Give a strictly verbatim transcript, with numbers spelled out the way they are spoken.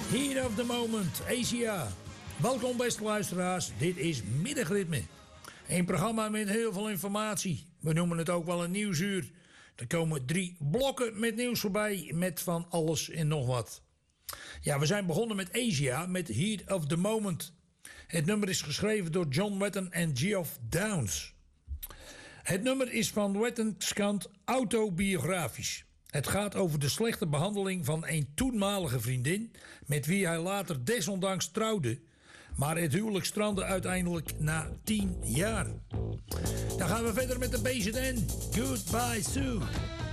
Heat of the moment, Asia. Welkom beste luisteraars, dit is Middagritme. Een programma met heel veel informatie. We noemen het ook wel een nieuwsuur. Er komen drie blokken met nieuws voorbij, met van alles en nog wat. Ja, we zijn begonnen met Asia, met Heat of the moment. Het nummer is geschreven door John Wetton en Geoff Downes. Het nummer is van Wetton's kant autobiografisch. Het gaat over de slechte behandeling van een toenmalige vriendin, met wie hij later desondanks trouwde. Maar het huwelijk strandde uiteindelijk na tien jaar. Dan gaan we verder met de B Z N. Goodbye Sue.